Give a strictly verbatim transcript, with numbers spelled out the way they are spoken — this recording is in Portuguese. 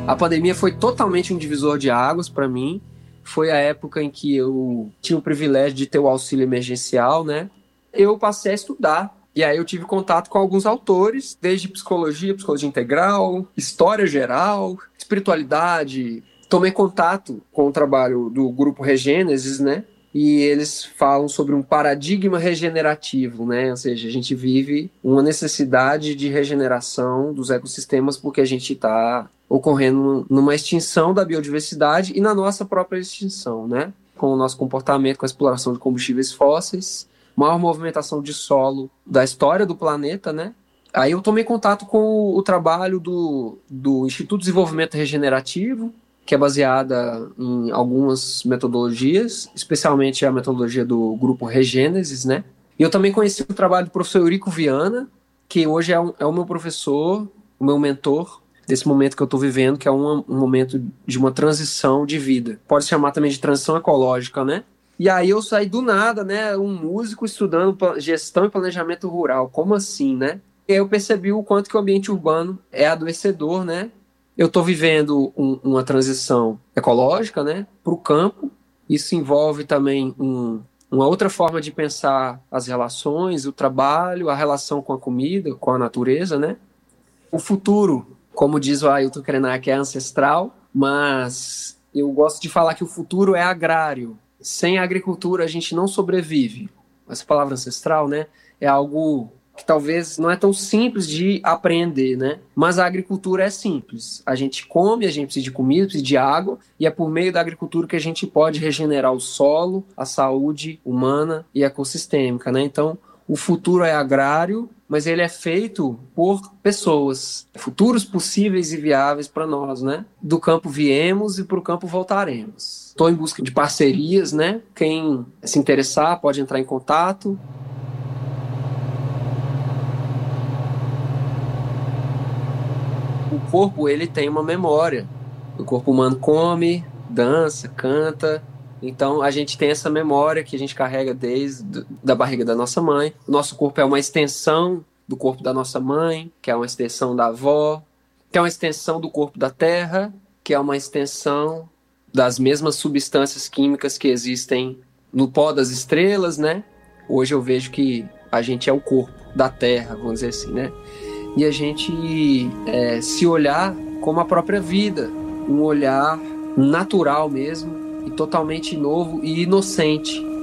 A pandemia foi totalmente um divisor de águas para mim. Foi a época em que eu tinha o privilégio de ter o auxílio emergencial, né? Eu passei a estudar. E aí eu tive contato com alguns autores, desde psicologia, psicologia integral, história geral, espiritualidade. Tomei contato com o trabalho do grupo Regênesis, né? E eles falam sobre um paradigma regenerativo, né? Ou seja, a gente vive uma necessidade de regeneração dos ecossistemas porque a gente está ocorrendo numa extinção da biodiversidade e na nossa própria extinção, né? Com o nosso comportamento, com a exploração de combustíveis fósseis, maior movimentação de solo da história do planeta, né? Aí eu tomei contato com o, o trabalho do, do Instituto de Desenvolvimento Regenerativo, que é baseada em algumas metodologias, especialmente a metodologia do grupo Regênesis, né? E eu também conheci o trabalho do professor Eurico Viana, que hoje é, um, é o meu professor, o meu mentor, desse momento que eu estou vivendo, que é um, um momento de uma transição de vida. Pode se chamar também de transição ecológica, né? E aí eu saí do nada, né? Um músico estudando gestão e planejamento rural. Como assim, né? E aí eu percebi o quanto que o ambiente urbano é adoecedor, né? Eu estou vivendo um, uma transição ecológica, né, para o campo. Isso envolve também um, uma outra forma de pensar as relações, o trabalho, a relação com a comida, com a natureza, né? O futuro, como diz o Ailton Krenak, é ancestral, mas eu gosto de falar que o futuro é agrário. Sem a agricultura a gente não sobrevive. Essa palavra ancestral, né, é algo que talvez não é tão simples de aprender, né? Mas a agricultura é simples. A gente come, a gente precisa de comida, precisa de água, e é por meio da agricultura que a gente pode regenerar o solo, a saúde humana e ecossistêmica, né? Então, o futuro é agrário, mas ele é feito por pessoas, futuros possíveis e viáveis para nós, né? Do campo viemos e para o campo voltaremos. Estou em busca de parcerias, né? Quem se interessar pode entrar em contato. O corpo, ele tem uma memória. O corpo humano come, dança, canta. Então, a gente tem essa memória que a gente carrega desde da barriga da nossa mãe. O nosso corpo é uma extensão do corpo da nossa mãe, que é uma extensão da avó, que é uma extensão do corpo da terra, que é uma extensão das mesmas substâncias químicas que existem no pó das estrelas, né? Hoje eu vejo que a gente é o corpo da terra, vamos dizer assim, né? E a gente é, se olhar como a própria vida, um olhar natural mesmo, e totalmente novo e inocente.